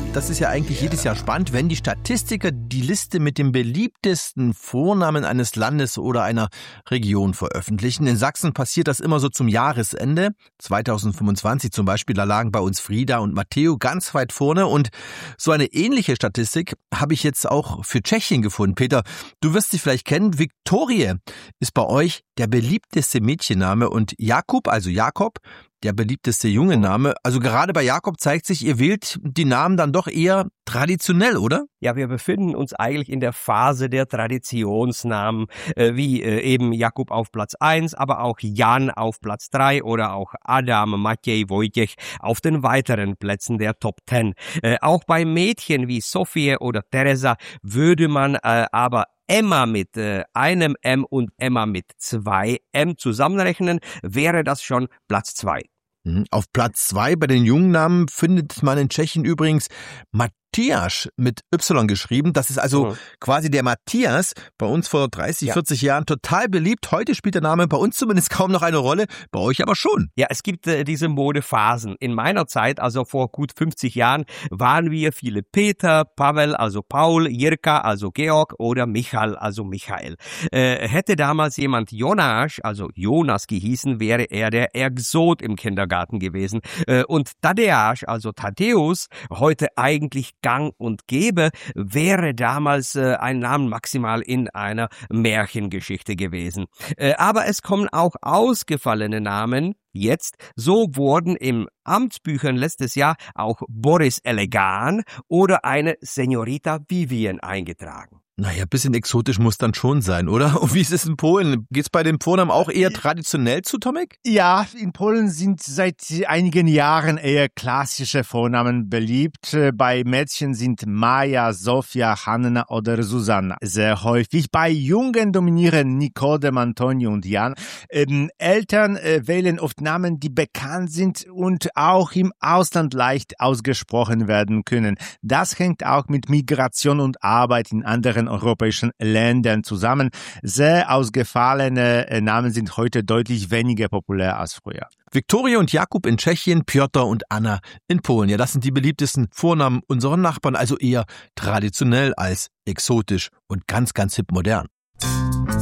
das ist ja eigentlich jedes Jahr spannend, wenn die Statistiker die Liste mit den beliebtesten Vornamen eines Landes oder einer Region veröffentlichen. In Sachsen passiert das immer so zum Jahresende. 2025 zum Beispiel, da lagen bei uns Frida und Matteo ganz weit vorne. Und so eine ähnliche Statistik habe ich jetzt auch für Tschechien gefunden. Peter, du wirst sie vielleicht kennen. Viktorie ist bei euch der beliebteste Mädchenname und Jakub, also Jakob, der beliebteste Jungename. Also gerade bei Jakob zeigt sich, ihr wählt die Namen dann doch eher traditionell, oder? Ja, wir befinden uns eigentlich in der Phase der Traditionsnamen, wie eben Jakub auf Platz 1, aber auch Jan auf Platz 3 oder auch Adam, Matěj, Wojtěch auf den weiteren Plätzen der Top 10. Auch bei Mädchen wie Sophie oder Teresa würde man aber Emma mit einem M und Emma mit 2 M zusammenrechnen, wäre das schon Platz 2. Auf Platz 2 bei den Jungennamen findet man in Tschechien übrigens Matthias mit Y geschrieben. Das ist also quasi der Matthias, bei uns vor 30, 40 Jahren total beliebt. Heute spielt der Name bei uns zumindest kaum noch eine Rolle, bei euch aber schon. Ja, es gibt diese Modephasen. In meiner Zeit, also vor gut 50 Jahren, waren wir viele Peter, Pavel, also Paul, Jirka, also Georg oder Michal, also Michael. Hätte damals jemand Jonas, also Jonas gehießen, wäre er der Exot im Kindergarten gewesen. Und Tadeusz, also Thaddäus, heute eigentlich gang und gäbe, wäre damals ein Name maximal in einer Märchengeschichte gewesen. Aber es kommen auch ausgefallene Namen jetzt. So wurden im Amtsbüchern letztes Jahr auch Boris Elegan oder eine Senorita Vivian eingetragen. Naja, ein bisschen exotisch muss dann schon sein, oder? Und wie ist es in Polen? Geht's bei den Vornamen auch eher traditionell zu, Tomek? Ja, in Polen sind seit einigen Jahren eher klassische Vornamen beliebt. Bei Mädchen sind Maja, Sofia, Hanna oder Susanna sehr häufig. Bei Jungen dominieren Nikodem, Antonio und Jan. Eltern wählen oft Namen, die bekannt sind und auch im Ausland leicht ausgesprochen werden können. Das hängt auch mit Migration und Arbeit in anderen europäischen Ländern zusammen. Sehr ausgefallene Namen sind heute deutlich weniger populär als früher. Viktoria und Jakub in Tschechien, Piotr und Anna in Polen. Ja, das sind die beliebtesten Vornamen unserer Nachbarn, also eher traditionell als exotisch und ganz, ganz hip modern.